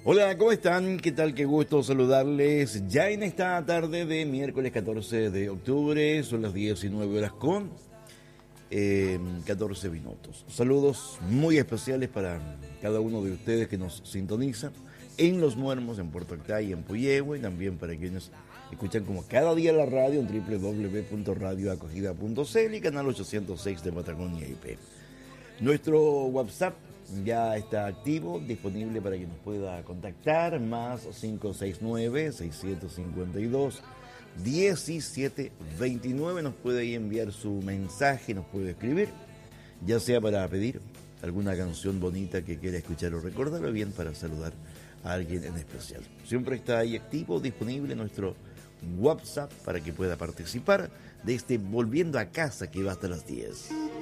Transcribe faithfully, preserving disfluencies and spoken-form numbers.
Hola, ¿cómo están? ¿Qué tal? Qué gusto saludarles. Ya en esta tarde de miércoles catorce de octubre, son las diecinueve horas con eh, catorce minutos. Saludos muy especiales para cada uno de ustedes que nos sintonizan en Los Muermos, en Puerto Octay, en Puyehue, y también para quienes escuchan como cada día la radio en doble u doble u doble u punto radio acogida punto c l y canal ochocientos seis de Patagonia I P. Nuestro WhatsApp ya está activo, disponible para que nos pueda contactar, más cinco seis nueve, seis cinco dos, uno siete dos nueve. Nos puede ahí enviar su mensaje, nos puede escribir, ya sea para pedir alguna canción bonita que quiera escuchar o recordar, o bien para saludar a alguien en especial. Siempre está ahí activo, disponible nuestro WhatsApp para que pueda participar de este Volviendo a Casa que va hasta las diez.